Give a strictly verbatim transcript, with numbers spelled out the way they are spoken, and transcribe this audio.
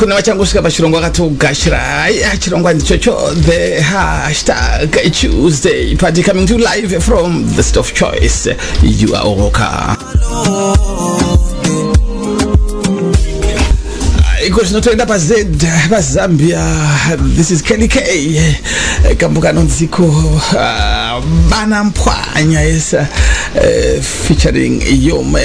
kuna wachangusika bashirongwa katugashira ya chirongwa ndichocho the hashtag Tuesday party coming to live from the State of Choice. You are Oka iko zinotoenda pa Z pa Zambia. This is Kelly K kambuka nonziko uh, bana mpwanya yes uh, featuring Yome.